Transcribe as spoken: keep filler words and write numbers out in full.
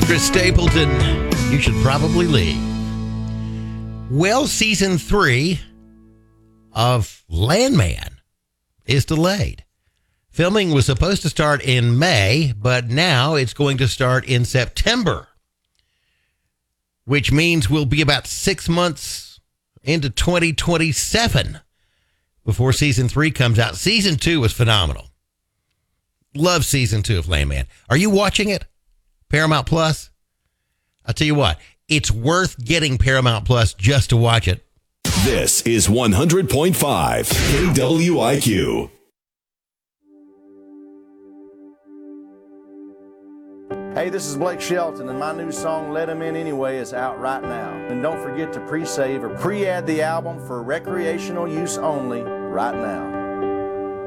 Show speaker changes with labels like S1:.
S1: Chris Stapleton, You Should Probably Leave. Well, season three of Landman is delayed. Filming was supposed to start in May, but now it's going to start in September, which means we'll be about six months into twenty twenty-seven before season three comes out. Season two was phenomenal. Love season two of Landman. Are you watching it? Paramount Plus? I'll tell you what, it's worth getting Paramount Plus just to watch it.
S2: This is one hundred point five K W I Q.
S3: Hey, this is Blake Shelton, and my new song, Let 'Em In Anyway, is out right now. And don't forget to pre-save or pre-add the album for recreational use only right now.